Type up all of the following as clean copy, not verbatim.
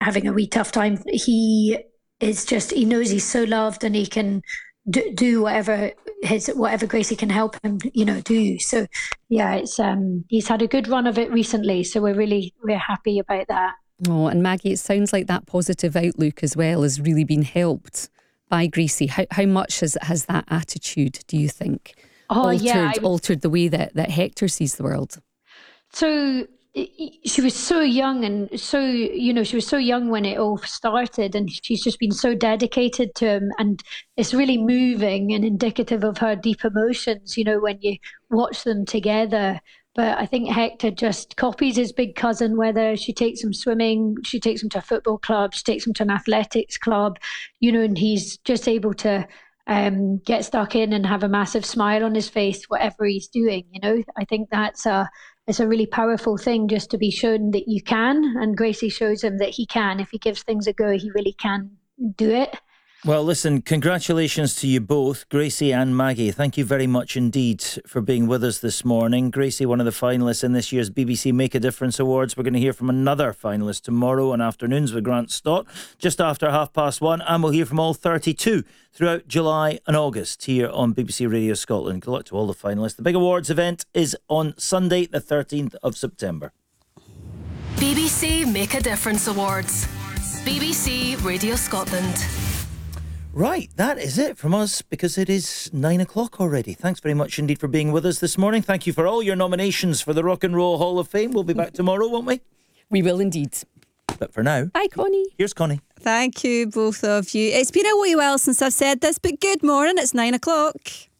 having a wee tough time, he knows he's so loved, and he can do whatever Gracie can help him, do. So yeah, it's he's had a good run of it recently, so we're happy about that. Oh, and Maggie, it sounds like that positive outlook as well has really been helped by Gracie. How much has that attitude, do you think, altered the way that Hector sees the world? So she was so young, and she was so young when it all started, and she's just been so dedicated to him, and it's really moving and indicative of her deep emotions, when you watch them together. But I think Hector just copies his big cousin, whether she takes him swimming, she takes him to a football club, she takes him to an athletics club, and he's just able to get stuck in and have a massive smile on his face, whatever he's doing. I think it's a really powerful thing, just to be shown that you can, and Gracie shows him that he can. If he gives things a go, he really can do it. Well, listen, congratulations to you both, Gracie and Maggie. Thank you very much indeed for being with us this morning. Gracie, one of the finalists in this year's BBC Make a Difference Awards. We're going to hear from another finalist tomorrow on Afternoons with Grant Stott, just after 1:30, and we'll hear from all 32 throughout July and August here on BBC Radio Scotland. Good luck to all the finalists. The big awards event is on Sunday, the 13th of September. BBC Make a Difference Awards. BBC Radio Scotland. Right, that is it from us, because it is 9 o'clock already. Thanks very much indeed for being with us this morning. Thank you for all your nominations for the Rock and Roll Hall of Fame. We'll be back tomorrow, won't we? We will indeed. But for now... Bye, Connie. Here's Connie. Thank you, both of you. It's been a wee while since I've said this, but good morning. It's 9 o'clock.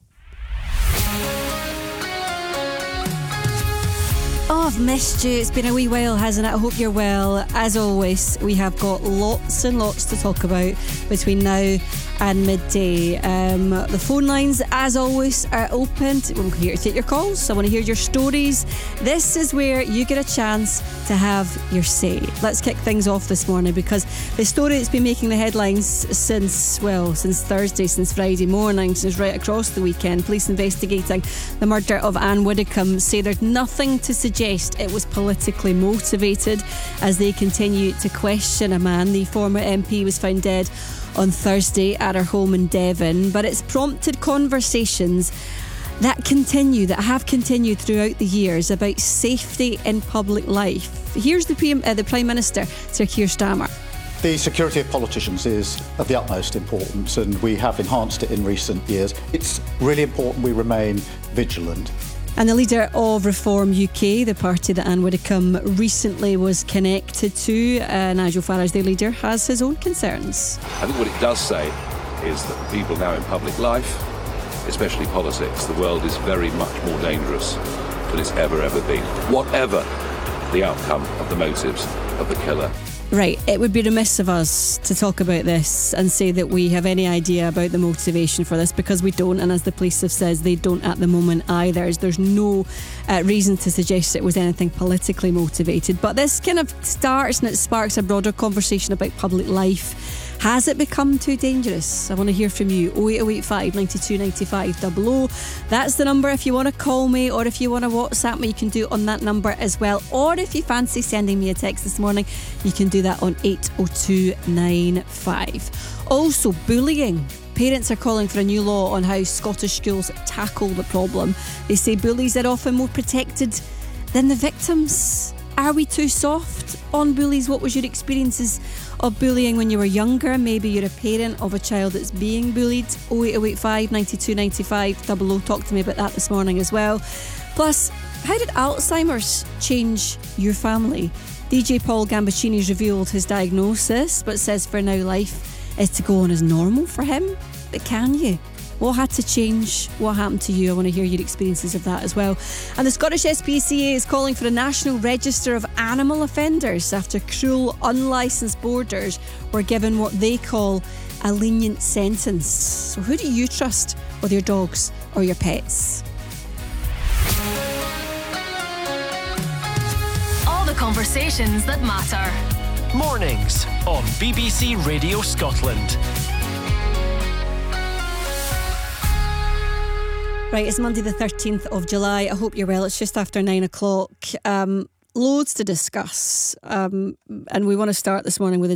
Oh, I've missed you. It's been a wee while, hasn't it? I hope you're well. As always, we have got lots and lots to talk about between now and midday. The phone lines, as always, are open. We're here to take your calls. I want to hear your stories. This is where you get a chance to have your say. Let's kick things off this morning, because the story that's been making the headlines since Thursday, since Friday morning, since right across the weekend. Police investigating the murder of Anne Widdecombe say there's nothing to suggest it was politically motivated, as they continue to question a man. The former MP was found dead on Thursday at her home in Devon, but it's prompted conversations that have continued throughout the years about safety in public life. Here's the Prime Minister, Sir Keir Starmer. The security of politicians is of the utmost importance, and we have enhanced it in recent years. It's really important we remain vigilant. And the leader of Reform UK, the party that Anne Widdecombe recently was connected to, Nigel Farage, their leader, has his own concerns. I think what it does say is that people now in public life, especially politics, the world is very much more dangerous than it's ever been, whatever the outcome of the motives of the killer. Right, it would be remiss of us to talk about this and say that we have any idea about the motivation for this, because we don't, and as the police have said, they don't at the moment either. There's no reason to suggest it was anything politically motivated, but this kind of starts and it sparks a broader conversation about public life. Has it become too dangerous? I want to hear from you. 08085 92 95 00. That's the number if you want to call me, or if you want to WhatsApp me, you can do it on that number as well. Or if you fancy sending me a text this morning, you can do that on 80295. Also, bullying. Parents are calling for a new law on how Scottish schools tackle the problem. They say bullies are often more protected than the victims. Are we too soft on bullies? What was your experiences of bullying when you were younger? Maybe you're a parent of a child that's being bullied. 08085 92 95 00. Talk to me about that this morning as well. Plus, how did Alzheimer's change your family? DJ Paul Gambaccini's revealed his diagnosis, but says for now life is to go on as normal for him. But can you? What had to change? What happened to you? I want to hear your experiences of that as well. And the Scottish SPCA is calling for a national register of animal offenders after cruel, unlicensed boarders were given what they call a lenient sentence. So who do you trust with your dogs or your pets? All the conversations that matter. Mornings on BBC Radio Scotland. Right, it's Monday the 13th of July. I hope you're well. It's just after 9 o'clock. Loads to discuss. And we want to start this morning with the